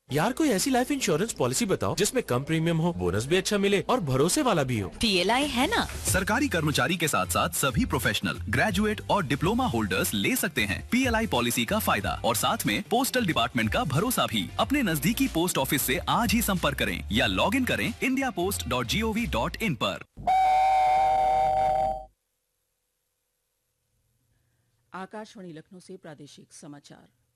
यार कोई ऐसी लाइफ इंश्योरेंस पॉलिसी बताओ जिसमें कम प्रीमियम हो, बोनस भी अच्छा मिले और भरोसे वाला भी हो। PLI है ना। सरकारी कर्मचारी के साथ साथ सभी प्रोफेशनल, ग्रेजुएट और डिप्लोमा होल्डर्स ले सकते हैं PLI पॉलिसी का फायदा और साथ में पोस्टल डिपार्टमेंट का भरोसा भी। अपने नजदीकी पोस्ट ऑफिस से आज ही संपर्क करें या लॉग इन करें indiapost.gov.in पर। आकाशवाणी लखनऊ से प्रादेशिक समाचार।